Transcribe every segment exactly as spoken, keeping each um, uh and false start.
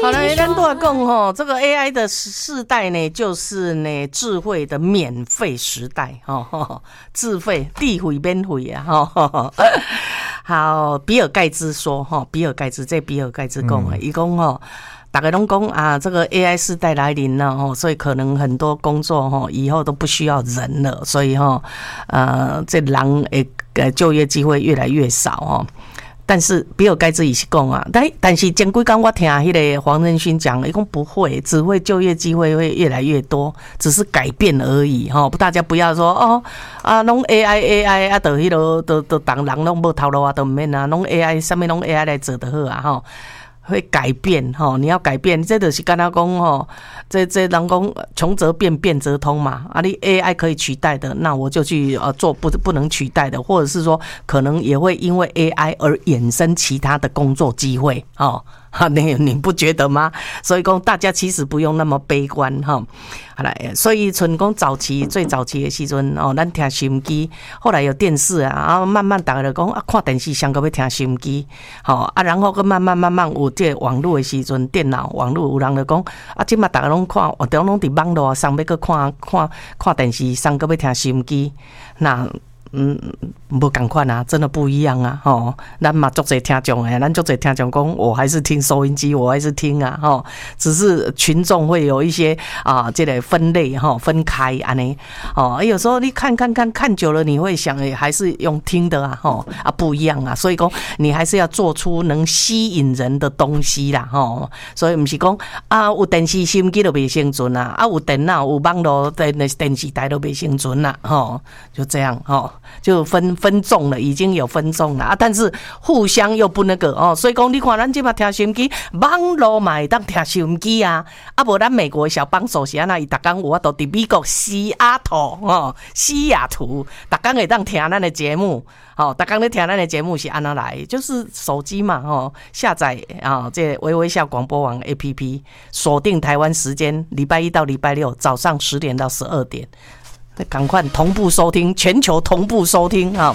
好了，咱都要讲吼，这个 A I 的世代呢，就是呢智慧的免费时代哈，智慧地费免费啊哈。好，比尔盖茨说哈，比尔盖茨这比尔盖茨讲啊，伊讲吼。大家都讲啊，这个 A I 世代来临了哈，所以可能很多工作哈以后都不需要人了，所以哈呃这人诶就业机会越来越少哈。但是比尔盖茨也是讲啊，但但是前几天我听迄个黄仁勋讲，伊讲不会，只会就业机会会越来越多，只是改变而已哈。大家不要说哦啊，拢 A I A I 啊，就迄落都都当人拢无头路啊，都唔免啊，拢 A I 什么拢 A I 来做就好啊哈。会改变哈，你要改变，这就是跟他讲哈，这这人讲穷则变，变则通嘛。啊，你 A I 可以取代的，那我就去呃做不不能取代的，或者是说可能也会因为 A I 而衍生其他的工作机会哦。你你不觉得吗？所以讲大家其实不用那么悲观哈。好来，所以从讲早期最早期的时阵哦，咱听收音机，后来有电视啊，然后慢慢大家就讲啊，看电视上个要听收音机，好啊，然后个慢慢慢慢有这网络的时阵，电脑网络有人就讲啊，即马大家拢看，我都拢伫网络上要个看看看电视，上个要听收音机，那。嗯，不同款啊，真的不一样啊！吼，咱嘛足侪听众诶，咱足侪听众讲，我还是听收音机，我还是听啊，吼，只是群众会有一些啊，这个分类哈，分开安尼，哦，有时候你看看看看久了，你会想，诶，还是用听的啊，吼啊，不一样啊，所以讲你还是要做出能吸引人的东西啦，吼，所以不是讲啊，有电视收音机都袂生存啊，啊，有电脑有网络电电视台都袂生存啦，吼，就这样吼。就分分众了，已经有分众了啊，但是互相又不那个哦，所以讲你看咱这嘛听收音机，网络嘛会当听收音机啊，啊无咱美国小帮手是安那，伊逐工有法度伫美国西雅图哦，西雅图逐工会当听咱的节目，哦，逐工咧听咱的节目是安那来，就是手机嘛哦，下载啊、哦、这微微笑广播网 A P P， 锁定台湾时间，礼拜一到礼拜六早上十点到十二点。赶快同步收听，全球同步收听啊！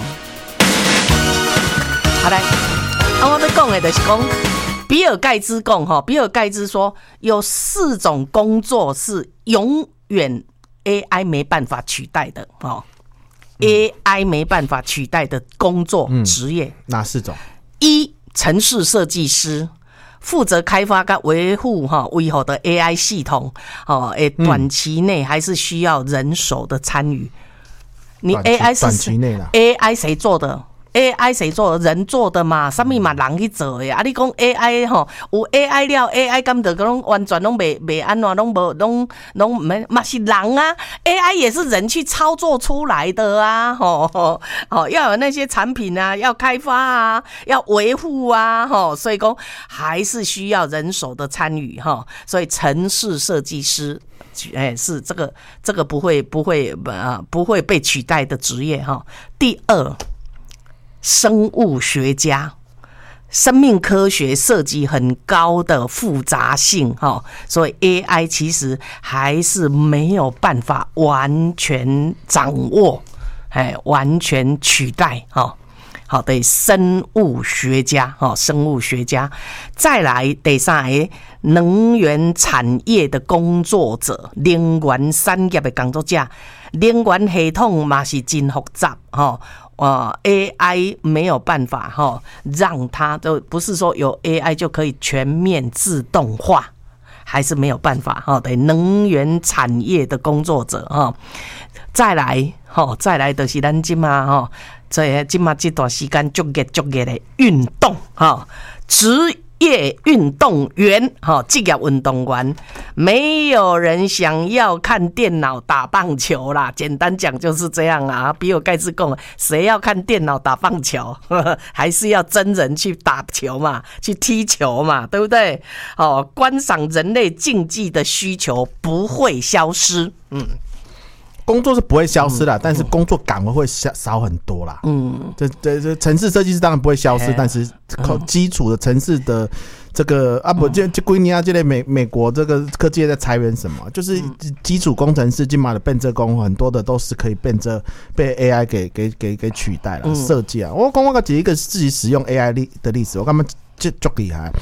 好来，啊，我要讲的就是讲，比尔盖茨讲哈，比尔盖茨说有四种工作是永远 A I 没办法取代的哦、嗯、，A I 没办法取代的工作职业、嗯、 哪四种？ 一，程式设计师。负责开发跟维护哈维护的 A I 系统，哦，诶，短期内还是需要人手的参与。你 A I 是短期内啦 ，A I 谁做的 ？A I 谁做的？人做的嘛，什么嘛人去做的啊？你讲 A I 吼，有 A I 了 ，A I 敢得拢完全拢袂袂安怎，拢无拢拢没嘛是人啊 ，A I 也是人去操作出来的啊，吼吼，哦，要有那些产品啊，要开发啊，要维护啊，吼，所以讲还是需要人手的参与哈，所以程式设计师。哎，是这个这个不会不会呃不会被取代的职业哈。第二，生物学家，生命科学涉及很高的复杂性哈，所以 A I 其实还是没有办法完全掌握，哎，完全取代哈。好的，生物学家，哈，生物学家，再来第三个能源产业的工作者，能源产业的工作者，能源系统嘛是真复杂，哈，呃 ，A I 没有办法哈，让它就不是说有 A I 就可以全面自动化，还是没有办法哈。对，能源产业的工作者哈，再来哈，再来就是咱今嘛哈。这今嘛这段时间足热足热的运动哈，职业运动员哈，职业运动员，没有人想要看电脑打棒球啦。简单讲就是这样啦。比尔盖茨讲，谁要看电脑打棒球？呵呵，还是要真人去打球嘛，去踢球嘛，对不对？哦，观赏人类竞技的需求不会消失，嗯。 工作是不会消失啦、嗯，但是工作岗位会少很多啦。嗯，这这这程式设计师当然不会消失，但是基础的程式的这个啊不，这这几年啊，这类美美国这个科技业在裁员什么，就是基础工程师今嘛的变这工，很多的都是可以变这被 A I 给给给给取代了。设计啊，我讲我举一个自己使用 A I 的例子，我感觉这足厉害。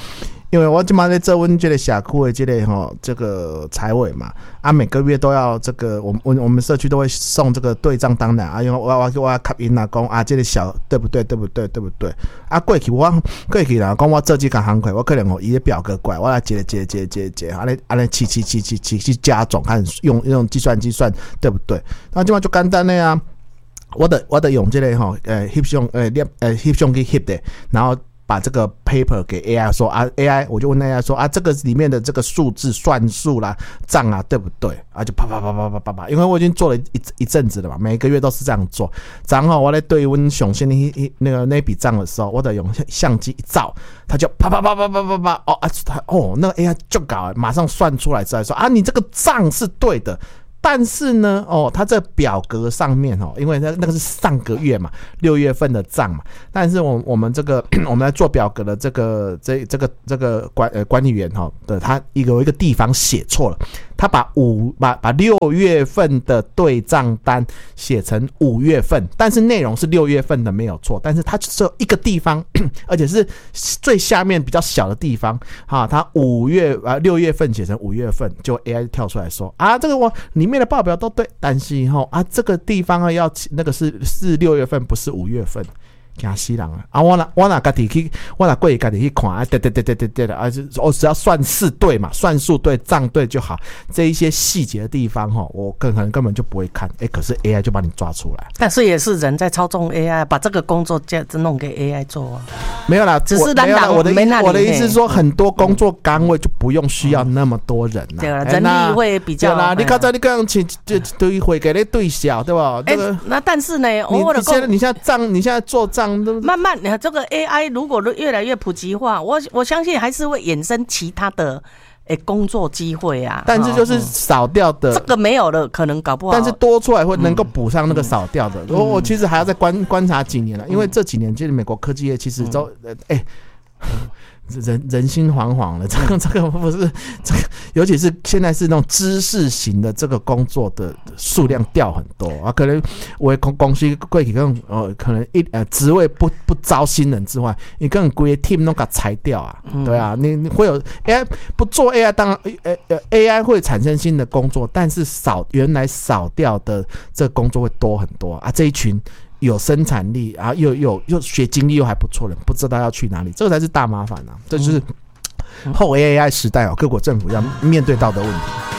因为我今嘛在做阮这个社区的这个吼这个财委嘛，啊每个月都要这个，我我我们社区都会送这个对账单来啊，因为我我我要吸引啊，讲啊这个小对不对对不对对不对？啊过去我过去啦，讲我做这个行规，我可能吼伊的表格过来，我来接接接接接，安尼安尼七七七七七去加总，看用用计算机算对不对？那今嘛就简单的啊，我的我的用这个吼呃翕相呃摄呃翕相机翕的，然后。把这个 paper 给 A I 说啊 ，A I 我就问 A I 说啊，这个里面的这个数字算数啦、账啊，对不对？啊，就啪啪啪啪啪啪啪，因为我已经做了一一阵子了嘛，每个月都是这样做。然后我在对温熊先那那个那笔账的时候，我得用相机一照，它就啪啪啪啪啪啪啪，哦啊，哦，那个 A I 就搞，马上算出来之后说啊，你这个账是对的。但是呢，哦，它这表格上面哦，因为那那个是上个月嘛，六月份的账嘛。但是我我们这个我们来做表格的这个这这个这个管呃管理员哈的，他有一个地方写错了，他把五把把六月份的对账单写成五月份，但是内容是六月份的没有错，但是它只有一个地方，而且是最下面比较小的地方哈，它五月啊六月份写成五月份，就 A I 跳出来说啊，这个我里面的报表都对，但是以后啊这个地方啊要那个是是六月份，不是五月份。惊死人啊！啊，我哪我哪家己去，我哪过去家己去看啊，对对对对对对的啊，我只要算式对嘛，算数对，账对就好。这一些细节的地方哈，我可能根本就不会看，哎、欸，可是 A I 就把你抓出来。 但是也是人在操纵 A I， 把这个工作这样子弄给 A I 做啊。 没有啦， 只是当然我的我的意思是说，很多工作岗位就不用需要那么多人啦、 啊，对了，人力会比较。 对啦，你刚才你刚刚请就对会给你对小，对吧？ 哎、欸，那但是呢， 你你现在你现在账，你现在做账都慢慢。这个 A I 如果越来越普及化，我我相信还是会衍生其他的诶工作机会啊。 但是就是少掉的、 嗯、这个没有了，可能搞不好。 但是多出来会能够补上那个少掉的。我、嗯、我其实还要再观观察几年了，因为这几年其实美国科技业其实都诶。欸人人心惶惶了，这个这个不是这个，尤其是现在是那种知识型的这个工作的数量掉很多啊，可能我公公司过去跟呃可能一呃职位不不招新人之外，你跟规个 team 都给裁掉啊，嗯、对啊，你你会有 A I 不做 A I， 当然呃呃 A I 会产生新的工作，但是少原来少掉的这个工作会多很多啊，这一群。有生产力啊，又又又学经历又还不错的，不知道要去哪里，这个才是大麻烦啊！这就是后 A I 时代哦，各国政府要面对到的问题。